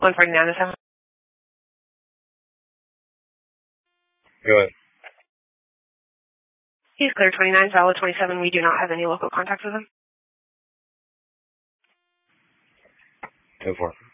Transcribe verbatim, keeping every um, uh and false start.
one forty-nine to seven. Go ahead. He's clear twenty-nine, solid twenty-seven. We do not have any local contacts with him. Go for it.